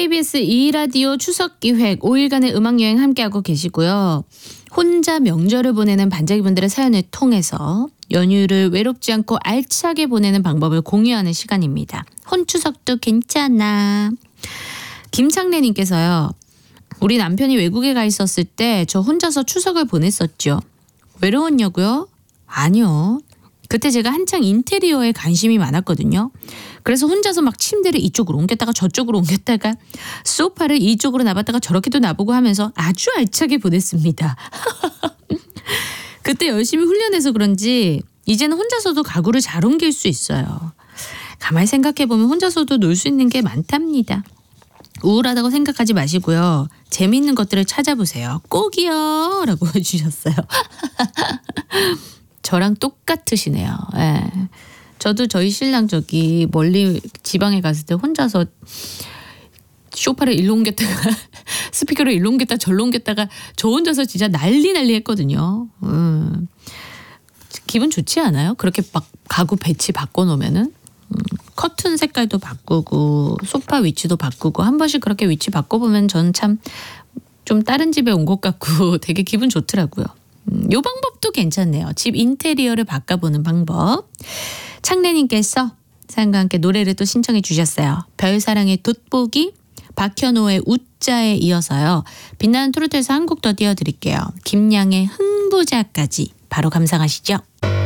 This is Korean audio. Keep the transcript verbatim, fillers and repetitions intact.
케이비에스 이 라디오 추석기획 오 일간의 음악여행 함께하고 계시고요. 혼자 명절을 보내는 반짝이분들의 사연을 통해서 연휴를 외롭지 않고 알차게 보내는 방법을 공유하는 시간입니다. 혼추석도 괜찮아. 김창래님께서요. 우리 남편이 외국에 가 있었을 때 저 혼자서 추석을 보냈었죠. 외로웠냐고요? 아니요. 그때 제가 한창 인테리어에 관심이 많았거든요. 그래서 혼자서 막 침대를 이쪽으로 옮겼다가 저쪽으로 옮겼다가 소파를 이쪽으로 놔봤다가 저렇게도 놔보고 하면서 아주 알차게 보냈습니다. 그때 열심히 훈련해서 그런지 이제는 혼자서도 가구를 잘 옮길 수 있어요. 가만히 생각해보면 혼자서도 놀 수 있는 게 많답니다. 우울하다고 생각하지 마시고요. 재미있는 것들을 찾아보세요. 꼭이요 라고 해주셨어요. 저랑 똑같으시네요. 예. 저도 저희 신랑 저기 멀리 지방에 갔을 때 혼자서 소파를 일로 옮겼다가 스피커를 일로 옮겼다가 절로 옮겼다가 저 혼자서 진짜 난리 난리 했거든요. 음. 기분 좋지 않아요? 그렇게 막 가구 배치 바꿔놓으면은 음. 커튼 색깔도 바꾸고 소파 위치도 바꾸고 한 번씩 그렇게 위치 바꿔보면 전 참 좀 다른 집에 온 것 같고 되게 기분 좋더라고요. 음, 요 방법도 괜찮네요. 집 인테리어를 바꿔보는 방법. 창래님께서 사연과 함께 노래를 또 신청해 주셨어요. 별사랑의 돋보기, 박현호의 웃자에 이어서요. 빛나는 트로트에서 한 곡 더 띄워드릴게요. 김양의 흥부자까지 바로 감상하시죠.